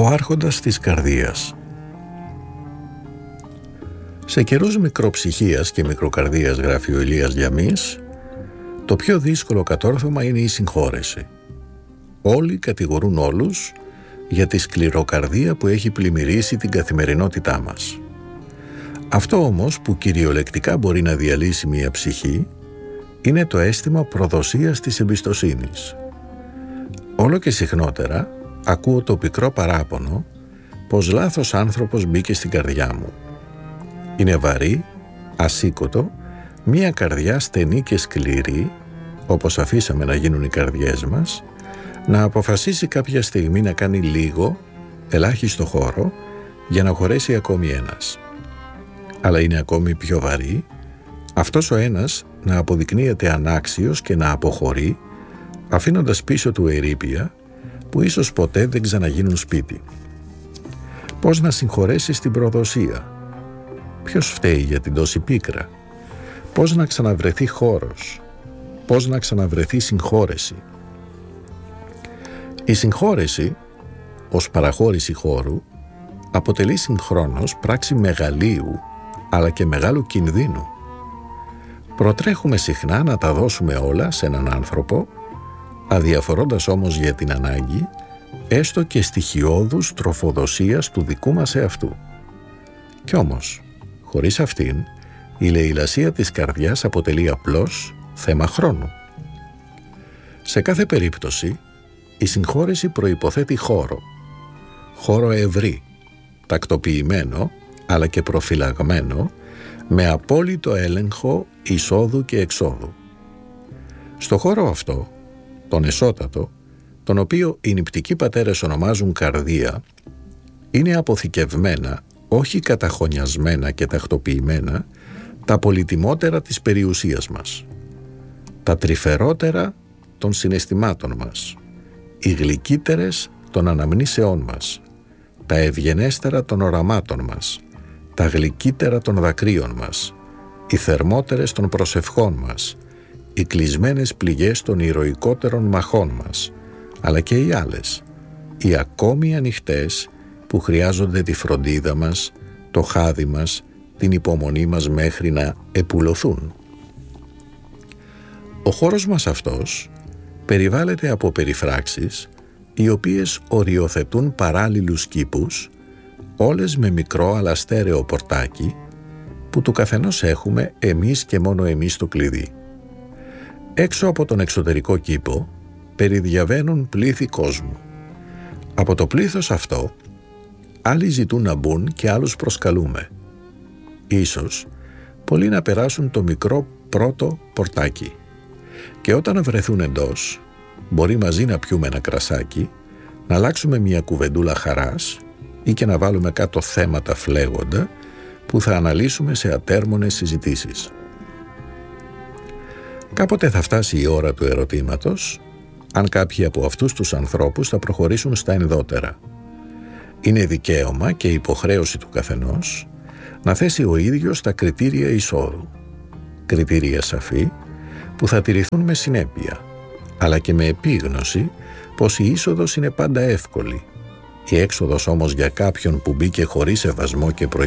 άρχοντας της καρδίας. Σε καιρούς μικροψυχίας και μικροκαρδίας, γράφει ο Ηλίας Γιαμής, το πιο δύσκολο κατόρθωμα είναι η συγχώρεση. Όλοι κατηγορούν όλους για τη σκληροκαρδία που έχει πλημμυρίσει την καθημερινότητά μας. Αυτό όμως που κυριολεκτικά μπορεί να διαλύσει μια ψυχή είναι το αίσθημα προδοσίας της εμπιστοσύνης. Όλο και συχνότερα ακούω το πικρό παράπονο πως λάθος άνθρωπος μπήκε στην καρδιά μου. Είναι βαρύ, ασήκωτο, μια καρδιά στενή και σκληρή, όπως αφήσαμε να γίνουν οι καρδιές μας, να αποφασίσει κάποια στιγμή να κάνει λίγο, ελάχιστο χώρο, για να χωρέσει ακόμη ένας. Αλλά είναι ακόμη πιο βαρύ αυτός ο ένας να αποδεικνύεται ανάξιος και να αποχωρεί, αφήνοντας πίσω του ερείπια που ίσως ποτέ δεν ξαναγίνουν σπίτι. Πώς να συγχωρέσεις την προδοσία? Ποιος φταίει για την τόση πίκρα? Πώς να ξαναβρεθεί χώρος? Πώς να ξαναβρεθεί συγχώρεση? Η συγχώρεση, ως παραχώρηση χώρου, αποτελεί συγχρόνως πράξη μεγαλείου, αλλά και μεγάλου κινδύνου. Προτρέχουμε συχνά να τα δώσουμε όλα σε έναν άνθρωπο, αδιαφορώντας όμως για την ανάγκη, έστω και στοιχειώδους τροφοδοσίας του δικού μας εαυτού. Κι όμως, χωρίς αυτήν, η λαιλασία της καρδιάς αποτελεί απλώς θέμα χρόνου. Σε κάθε περίπτωση, η συγχώρεση προϋποθέτει χώρο ευρύ, τακτοποιημένο, αλλά και προφυλαγμένο, με απόλυτο έλεγχο εισόδου και εξόδου. Στο χώρο αυτό, τον εσώτατο, τον οποίο οι νηπτικοί πατέρες ονομάζουν καρδία, είναι αποθηκευμένα, όχι καταχωνιασμένα και τακτοποιημένα, τα πολυτιμότερα της περιουσίας μας, τα τρυφερότερα των συναισθημάτων μας, οι γλυκύτερες των αναμνήσεών μας, τα ευγενέστερα των οραμάτων μας, τα γλυκύτερα των δακρύων μας, οι θερμότερες των προσευχών μας, οι κλεισμένες πληγές των ηρωικότερων μαχών μας, αλλά και οι άλλες, οι ακόμη ανοιχτές που χρειάζονται τη φροντίδα μας, το χάδι μας, την υπομονή μας μέχρι να επουλωθούν. Ο χώρος μας αυτός περιβάλλεται από περιφράξεις οι οποίες οριοθετούν παράλληλους κήπους, όλες με μικρό αλλά στέρεο πορτάκι που του καθενός έχουμε εμείς και μόνο εμείς το κλειδί. Έξω από τον εξωτερικό κήπο περιδιαβαίνουν πλήθη κόσμου. Από το πλήθος αυτό άλλοι ζητούν να μπουν και άλλους προσκαλούμε. Ίσως πολλοί να περάσουν το μικρό πρώτο πορτάκι και όταν βρεθούν εντός μπορεί μαζί να πιούμε ένα κρασάκι, να αλλάξουμε μια κουβεντούλα χαράς ή και να βάλουμε κάτω θέματα φλέγοντα που θα αναλύσουμε σε ατέρμονες συζητήσεις. Κάποτε θα φτάσει η ώρα του ερωτήματος, αν κάποιοι από αυτούς τους ανθρώπους θα προχωρήσουν στα ενδότερα. Είναι δικαίωμα και υποχρέωση του καθενός να θέσει ο ίδιος τα κριτήρια εισόδου. Κριτήρια σαφή που θα τηρηθούν με συνέπεια, αλλά και με επίγνωση πως η είσοδος είναι πάντα εύκολη. Η έξοδος όμως για κάποιον που μπήκε χωρίς σεβασμό και